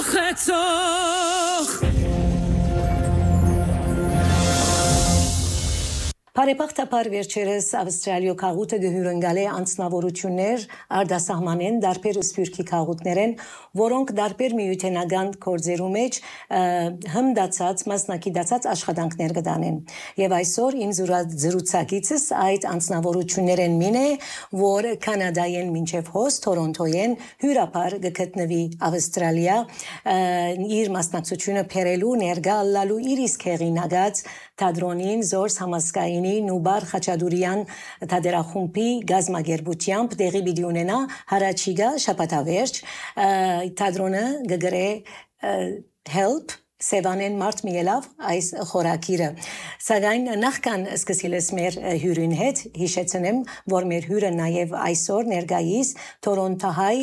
մխեցող Բարեբախտաբար վերջերս Ավստրալիո քաղուտը գհյուրընկալ է անձնավորություններ արդասահմանեն դարբեր սփյուռքի քաղուտներեն, որոնք դարբեր միութենական կորձերու մեջ հմդացած մասնակցած աշխատանքներ կդանեն։ Եվ այսօր իմ զրուցակիցս այդ անձնավորություններեն մին է, որ Կանադայեն մինչև հոս Թորոնտոյեն հյուրապար կգտնվի Ավստրալիա իր մասնակցությունը փերելու ներկա ալլալու իր իսկ հեղինակած Թատրոնին Զորս Համասկայինի Նուբար Խաչատուրյան թատերախումբի գազմագերբությամբ տեղի պիտի ունենա հարաճիգա շաբաթավերջ թատրոնը գգրե help Սևանեն մարդ միելավ այս խորակիրը սակայն նախքան սկսելս մեր հյուրին հետ հիշեցնեմ որ մեր հյուրը նաև այսօր ներկայիս Թորոնտոհայ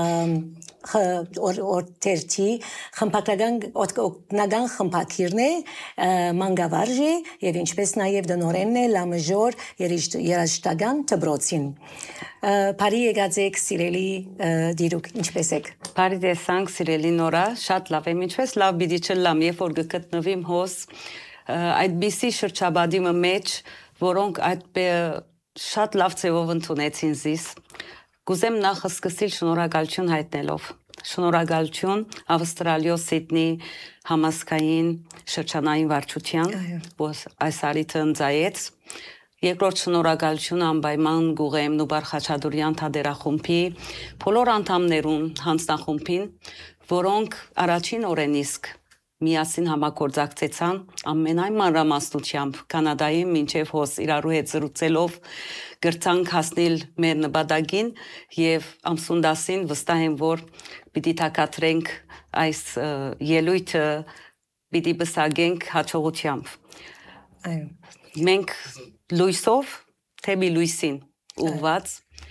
օրտերտի խմբակրական խմբակիրն է մանգավարժի եւ ինչպես նաև դնորենն է լամժոր երաժշտական դպրոցին Բարի եկածեք սիրելի դիրուկ ինչպես եք Բարի տեսանք սիրելի նորա շատ լավ եմ ինչպես լավ պիտի չլամ երբ որ գտնվիմ հոս այդպիսի շրջաբադի մեջ որոնք այդ շատ լավ ձևով ընդունեցին զիս Կուզեմ նախ սկսել շնորհակալություն հայտնելով շնորհակալություն Ավստրալիո Սիդնի համասկային շրջանային վարչության որ այս արիթը ընձայեց Երկրորդ շնորհակալություն անպայման գուղեմ Նուբար Խաչատուրյան թատերախումբի բոլոր անդամներուն հանձնախումբին որոնք առաջին օրեն իսկ միասին համագործակցեցան ամենայն մանրամասնությամբ Կանադայի մինչև հոս իրարու հետ զրուցելով գրցանք հասնել մեր նպատակին եւ ամսունդասին վստահ եմ որ պիտի թակատրենք այս ելույթը պիտի բսագենք հաջողությամբ մենք լույսով թեպի լույսին ուղված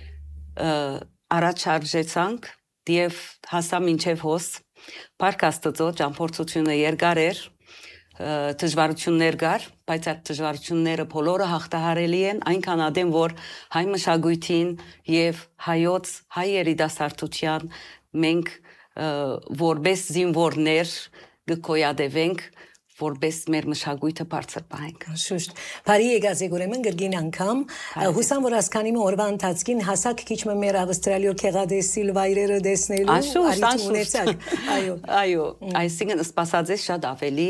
առաջ արժեցանք եւ հասա մինչև հոս Փառք Աստծո ճամփորդությունը երկար էր դժվարություններ կար բայց այդ դժվարությունները բոլորը հաղթահարելի են այնքան ադեմ որ հայ մշակույթին եւ հայ երիտասարդության մենք որպես զինվորներ կգոյատևենք որպես մեր մշակույթը բարձր պահենք Շուշտ Բարի եկածեք ուրեմն գրգին անգամ հուսամ որ ասքանի օրվա ընթացքին հասակ քիչ մեր Ավստրալիո քեղադեսիլ վայրերը դեսնելու արիթ ունեցակ այո այսինքն սպասածես շատ ավելի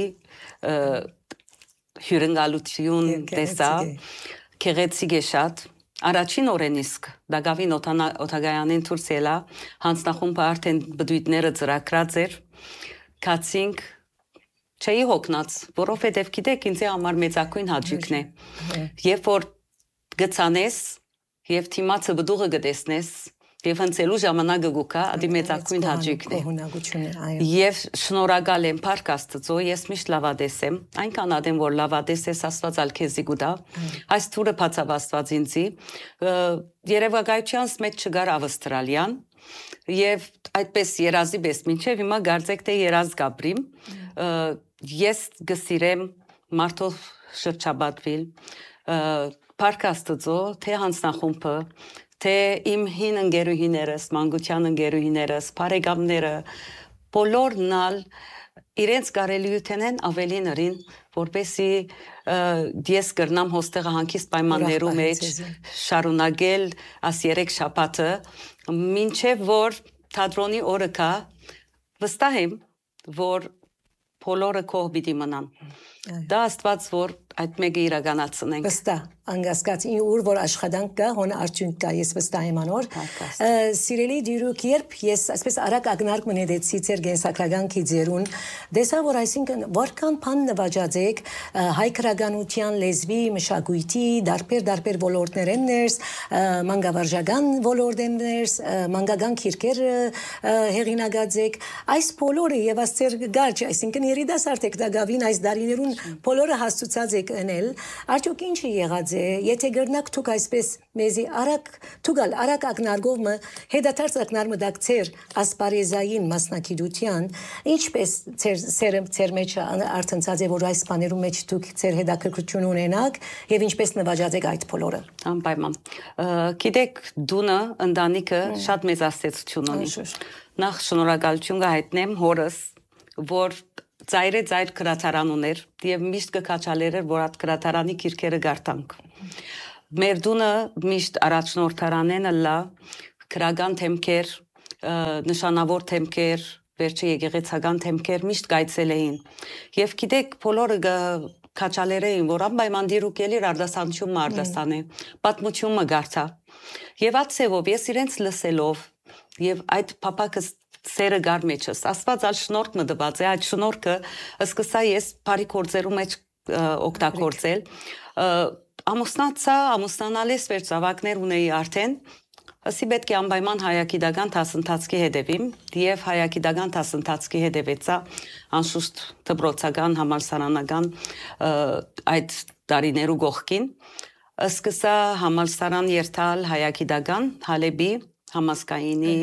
հյուրընկալություն տեսա քեղեցիկ է շատ Առաջին օրեն իսկ Դագավին օթագայանին դուրս ելա հանձնախումբը արդեն բդույթները ծրագրած էր կացինք Չէի հոգնած, որովհետև գիտեք ինձ համար մեծակույն հաճույքն է։ Երբ որ գցանես եւ թիմացը բդուղը գտեսնես եւ հնցելու ժամանակը գուկա, ադի մեծակույն հաճույքն է։ Եվ շնորհակալ եմ Փառք Աստծո, ես միշտ լավադես եմ, այնքան ադեմ որ լավադես ես Աստված ալ քեզի գուտա։ Այս թուրը բացավ Աստված ինձի։ Երևակայությանս մեջ չգար Ավստրալիան եւ այդպես երազի պես մինչեւ հիմա գարձեք թե երազ գաբրիմ ես գսիրեմ մարդով շրջաբատվել Փառք Աստծո թե հանձնախումբը թե իմ հին ընկերուհիներս մանկության ընկերուհիներս բարեկամները բոլորնալ իրենց կարելիութենեն ավելի նրին որպեսի ես կրնամ հոստեղը հանգիստ պայմաններու մեջ շարունակել աս 3 շաբաթը մինչև որ թատրոնի օրը կա վստահ եմ որ բոլորը կողմ պիտի մնան դա Աստված որ այդ մեկը իրականացնենք վստահ անգասկած ուր որ աշխատանք կա հոն արդյունք կա ես վստահ եմ անոր սիրելի դիրուկ երբ ես այսպես արագ ագնարկ մնեցի ձեր գենսակրական քիձերուն դեսա որ այսինքն որքան բան նվաճած եք հայ քրագանության լեզվի մշակույթի դարբեր ոլորտներեն ներս մանկավարժական ոլորտեն ներս մանկական քիրքեր հեղինակած եք այս բոլորը եւ աստեր գարջ այսինքն երիտասարդ եք դակավին այս դարիներուն բոլորը հասցուցած եք ընել արդյոք ինչ եղած Եթե գրնակ թուք այսպես մեզի արակ ակնարգով մը հետադարձ ակնարմը դակ ծեր ասպարեզային մասնակիտության ինչպես ծեր մեջ արդնցած է որ այս բաներում մեջ թուք ծեր հետաքրքրություն ունենակ եւ ինչպես նվաճած եք այդ բոլորը Անպայման գիտեք դունը ընտանիքը շատ մեծ աստեցություն ունի Նախ շնորհակալություն կհայտնեմ հորս որ ծայր գրադարան ուներ եւ միշտ կքաչալեր էր որ այդ գրադարանի քիրքերը գարտանք մեր դունը միշտ առաջնորդարանենը լա քրական թեմքեր նշանավոր թեմքեր վերջի եկեղեցական թեմքեր միշտ գայցել էին եւ գիտեք բոլորը քաչալեր էին որ անպայման դիրուկելի արդասանչումը արդասանը պատմությունը գարտա եւ այդ սեվով ես իրենց լսելով եւ այդ փապակը սերը գար մեջս աստված ալ շնորհք մտված է այդ շնորհքը սկսա ես բարի գործերու մեջ օգտագործել ամուսնացա ամուսնանալիս վեր ծավակներ ունեի արդեն ասի պետք է անպայման հայագիտական դասընթացքի հետևիմ եւ հայագիտական դասընթացքի հետևեցա անշուշտ դպրոցական համալսարանական այդ տարիներու գողքին սկսա համալսարան երթալ հայագիտական Հալեբի համասկայինի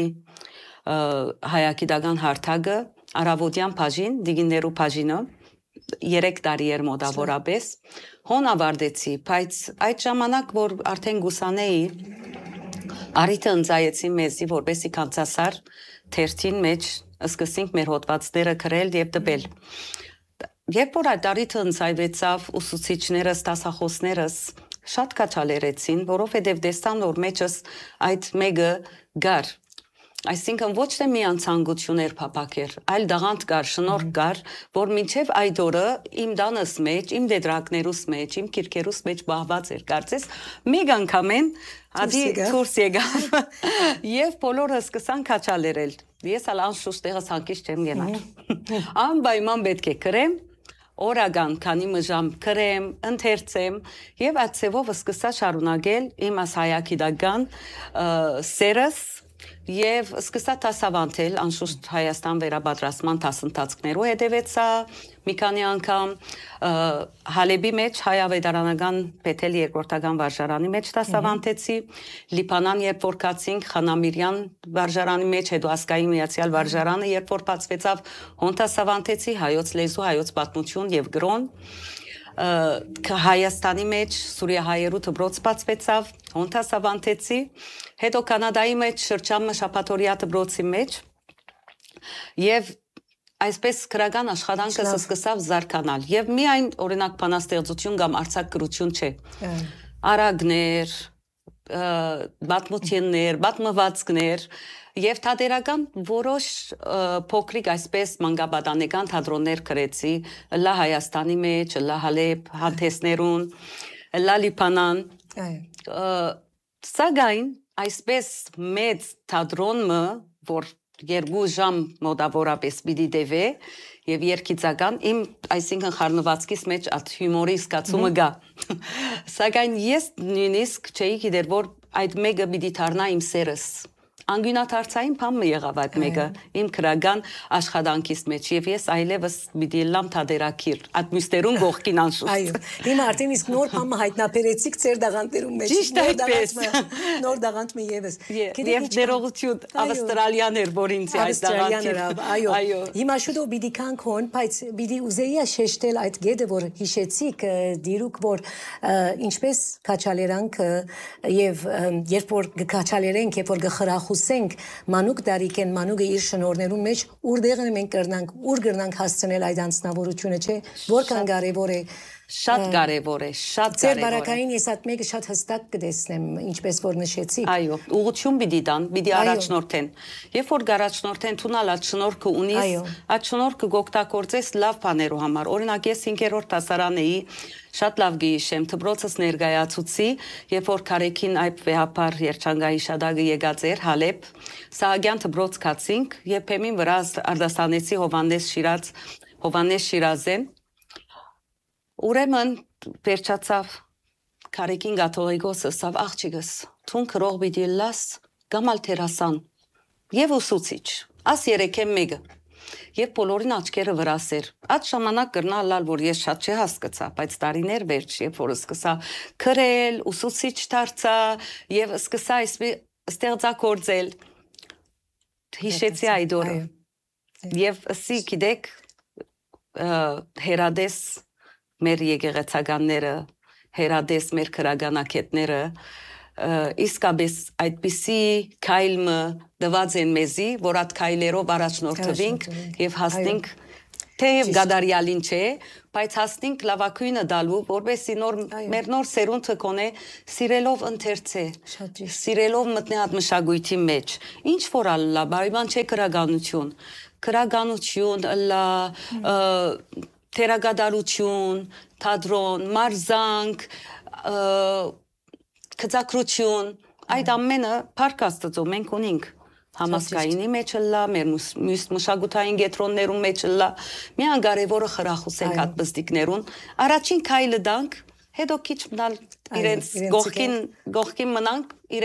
հայագիտական հարթակը Արավոտյան բաժին դիգիներու բաժինը 3 տարի էր մոտավորապես հոն ավարտեցի բայց այդ ժամանակ որ արդեն գուսանեի Արիթը ընծայեցի մեզի որպեսի կանցասար թերթին մեջ սկսենք մեր հոդվածները գրել եւ տպել երբ որ այդ արիթը ընծայվեցավ ուսուցիչներս դասախոսներս շատ կաչալերեցին որովհետեւ դեստան որ մեջս այդ մեկը գար Այսինքն ոչ թե մի անցանկություն էր փապակեր, այլ դաղանդ կար, շնորհք կար, որ մինչև այդ օրը իմ դանս մեջ, իմ դեդրակներուս մեջ, իմ քիրքերուս մեջ բահված էր, կարծես մեկ անգամեն ադի դուրս եկավ եւ բոլորը սկսան քաչալերել։ Ես ալ անշուշտ տեղս հանկից չեմ գնալ։ Անպայման պետք է գրեմ օրական քանի մժամ գրեմ, ընթերցեմ եւ այդ ցեվով սկսա շարունակել իմ հայագիտական սերս Եվ սկսա դասավանդել անշուշտ Հայաստան վերաբադրասման դասընթացքներու հետևեցա մի քանի անգամ Հալեբի մեջ հայավետարանական Պետել երկրորդական վարժարանի մեջ դասավանդեցի Լիբանան երբ որ կացինք Խանամիրյան վարժարանի մեջ հետո ասկայի միացյալ վարժարանը երբ որ բացվեցավ հոն դասավանդեցի հայոց լեզու հայոց պատմություն եւ գրոն Հայաստանի մեջ Սուրիահայերու դպրոց բացվեցավ հոն դասավանդեցի հետո Կանադայի մեջ շրջանը շաբաթօրյա դպրոցի մեջ եւ այսպես քրական աշխատանքը սկսավ զարգանալ եւ միայն օրինակ բանաստեղծություն կամ արձակագրություն չէ արագներ պատմություններ պատմվածքներ Եվ թատերական որոշ փոքրիկ այսպես մանկապատանեկան թատրոններ գրեցի լա Հայաստանի մեջ, լա Հալեբ, հանդեսներուն, լա Լիբանան Սակայն այսպես մեծ թատրոնը, որ 2 ժամ մոտավորապես պիտի տևե եւ երկիծական իմ այսինքն խառնվածքից մեջ այդ հյումորի զգացումը գա Սակայն ես նույնիսկ չէի գիտեր որ այդ մեկը պիտի դառնա իմ սերս Անգյունաթարցային բամը եղավ այդ մեկը իմ քրական աշխատանքից մեջ եւ ես այլևս պիտի լամ թադերակիր այդ մյուստերուն գողքին անշուշտ Այո հիմա արդեն իսկ նոր բամը հայտնաբերեցիք ձեր դաղանտերում մեջ Ճիշտ այդպես նոր դաղանտը եւս Եվ ներողություն ավստրալիաներ որ ինձ այդ դաղանտը այո հիմա շուտով պիտի կանք հոն բայց պիտի ուզեի շեշտել այդ գեդը որ հիշեցիք դիրուկ որ ինչպես քաչալերանք եւ երբ որ քաչալերենք երբ որ գխրախուսենք մանուկ դարիքեն մանուկը իր շնորներում մեջ ուրդեղը մենք կրնանք ուր կրնանք հասցնել այդ անձնավորությունը չէ որքան կարեւոր է Շատ կարևոր է, շատ Ձեր բարակային ես այդ մեկը շատ հստակ կտեսնեմ, ինչպես որ նշեցիք։ Այո, ուղղություն պիտի տան, պիտի առաջնորդեն։ Երբ որ գարաչնորդեն տունալ այդ շնորհքը ունիս, այդ շնորհքը գօգտագործես լավ բաներու համար։ Օրինակ ես 5-րդ դասարան էի, շատ լավ գիշեմ, դպրոցս ներկայացուցի, երբ որ Քարեքին այբ վեհապար երջանկայի շադագը եկած էր Հալեբ, Սահակյան դպրոց կացինք, երբեմին վրա արդասանեցի Հովանես Շիրազեն Ուրեմն վերջացավ Քարեքին գաթողիկոսը սավ աղջիկս թուն քրող պիտի լաս գամալ թերասան եւ ուսուցիչ աս երեքեմ մեկը եւ բոլորին աչքերը վրաս էր այդ ժամանակ կրնալալ որ ես շատ չհասկացա բայց տարիներ վերջ երբ որ սկսա քրել ուսուցիչ դարձա եւ սկսա ստեղծագործել հիշեցի այդ օրը եւ ասի գիտեք հերադես մեր եկեղեցականները, հերադես մեր քրագանակետները, իսկապես այդպիսի քայլը դված են մեզի, որ այդ քայլերով առաջնորդվենք եւ հասնենք թեև Ճիշտ։ գադարյալին չէ, բայց հասնենք լավակույնը դալու, որովհետեւ մեր նոր սերունդը կոնե սիրելով ընթերցե, Շատ ճիշտ։ սիրելով մտնե այդ մշակույթի մեջ։ Ինչ որ ալլա, բարիբան չէ քրագանություն, ըլլա թերագադարություն, թատրոն, մարզանք, քծակրություն, այդ ամենը փառք Աստծո մենք ունենք։ Համասկայինի մեջ լա, մեր մյուս մշակութային գետրոններում մեջ լա, միան կարևորը խրախուսենք այդ բստիկներուն, առաջին քայլը դանք, հետո քիչ մնալ իրենց գողքին մնանք